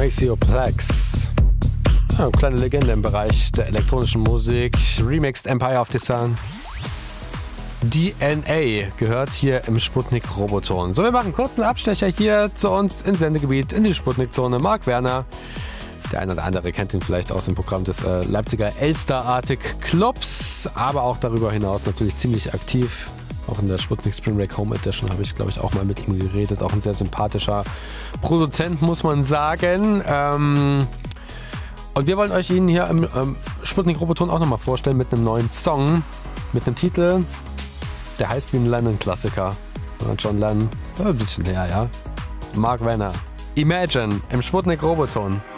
Maceo Plex. Ja, kleine Legende im Bereich der elektronischen Musik. Remixed Empire of the Sun. DNA gehört hier im Sputnik Roboton. So, wir machen einen kurzen Abstecher hier zu uns ins Sendegebiet, in die Sputnik-Zone. Marc Werner. Der eine oder andere kennt ihn vielleicht aus dem Programm des Leipziger Elster-Artig Clubs, aber auch darüber hinaus natürlich ziemlich aktiv. Auch in der Sputnik Spring Break Home Edition habe ich, glaube ich, auch mal mit ihm geredet. Auch ein sehr sympathischer Produzent, muss man sagen. Und wir wollen euch ihn hier im Sputnik Roboton auch nochmal vorstellen mit einem neuen Song, mit einem Titel, der heißt wie ein Lennon-Klassiker. John Lennon, ein bisschen näher, ja. Marc Werner. Imagine im Sputnik Roboton.